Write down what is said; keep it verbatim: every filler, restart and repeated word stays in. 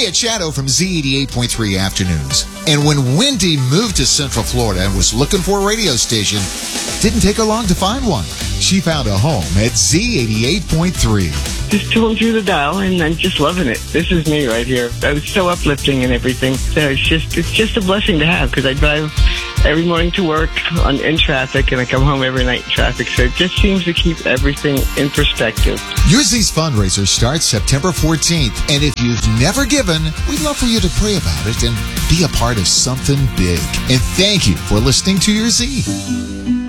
it's Shadow from Z eighty-eight point three Afternoons. And when Wendy moved to Central Florida and was looking for a radio station, didn't take her long to find one. She found a home at Z eighty-eight point three. Just tooling through the dial, and I'm just loving it. This is me right here. I was so uplifting and everything. So it's just it's just a blessing to have, because I drive every morning to work on in traffic, and I come home every night in traffic. So it just seems to keep everything in perspective. Your Z's fundraiser starts September fourteenth, and if you've never given, we'd love for you to pray about it and be a part of something big. And thank you for listening to Your Z.